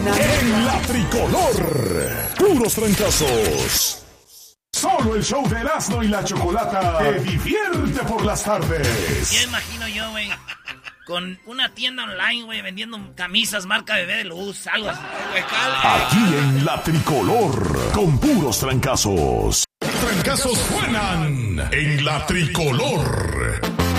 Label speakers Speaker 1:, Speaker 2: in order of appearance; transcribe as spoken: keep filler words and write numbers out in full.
Speaker 1: En la tricolor, puros trancazos. Solo el show de Erasmo y la Chocolata te divierte por las tardes.
Speaker 2: Ya imagino yo, güey, con una tienda online, güey, vendiendo camisas marca Bebé de Luz, algo así.
Speaker 1: Aquí en la tricolor, con puros trancazos. Trancazos suenan en la tricolor.